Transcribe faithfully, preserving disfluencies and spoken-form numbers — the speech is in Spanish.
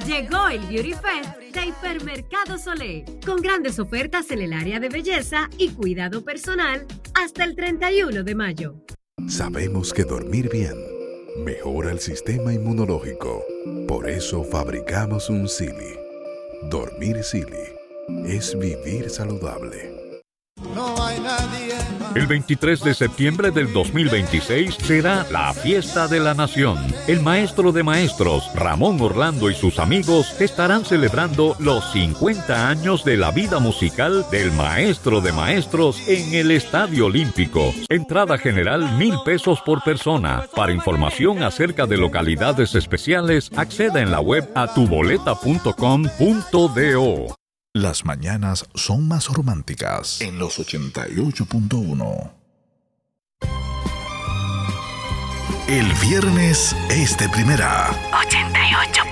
Llegó el Beauty Fest de Hipermercado Solé, con grandes ofertas en el área de belleza y cuidado personal hasta el treinta y uno de mayo. Sabemos que dormir bien mejora el sistema inmunológico. Por eso fabricamos un Silly. Dormir Silly es vivir saludable. No hay nadie más. El veintitrés de septiembre del dos mil veintiséis será la fiesta de la nación. El maestro de maestros, Ramón Orlando, y sus amigos estarán celebrando los cincuenta años de la vida musical del maestro de maestros en el Estadio Olímpico. Entrada general mil pesos por persona. Para información acerca de localidades especiales, acceda en la web a tu boleta punto com punto do. Las mañanas son más románticas en los ochenta y ocho punto uno. El viernes es de primera. ochenta y ocho